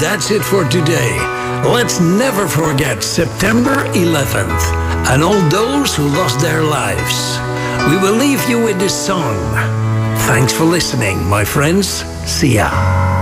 that's it for today. Let's never forget September 11th and all those who lost their lives. We will leave you with this song. Thanks for listening, my friends. See ya.